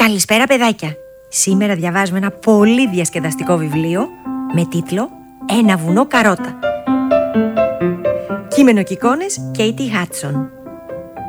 Καλησπέρα παιδάκια. Σήμερα διαβάζουμε ένα πολύ διασκεδαστικό βιβλίο με τίτλο «Ένα βουνό καρότα». Κείμενο και εικόνες Katie Hudson.